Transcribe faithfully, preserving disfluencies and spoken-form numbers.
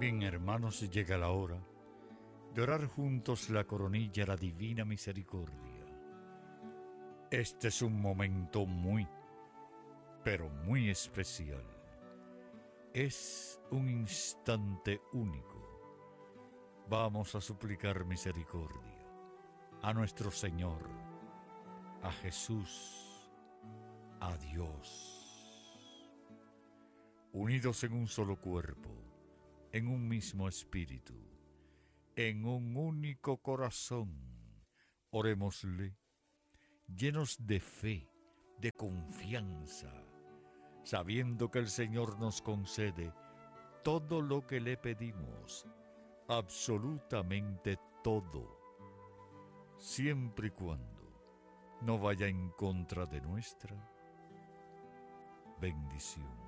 Bien, hermanos, llega la hora de orar juntos la coronilla, la divina misericordia. Este es un momento muy, pero muy especial. Es un instante único. Vamos a suplicar misericordia a nuestro Señor, a Jesús, a Dios. Unidos en un solo cuerpo, en un mismo espíritu, en un único corazón, orémosle, llenos de fe, de confianza, sabiendo que el Señor nos concede todo lo que le pedimos, absolutamente todo, siempre y cuando no vaya en contra de nuestra bendición.